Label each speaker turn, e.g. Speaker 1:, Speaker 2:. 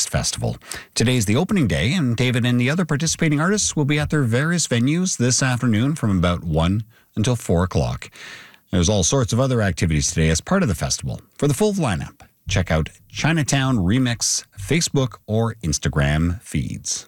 Speaker 1: Harvest Festival. Today's the opening day, and David and the other participating artists will be at their various venues this afternoon from about 1 until 4 o'clock. There's all sorts of other activities today as part of the festival. For the full lineup, check out Chinatown Remix Facebook or Instagram feeds.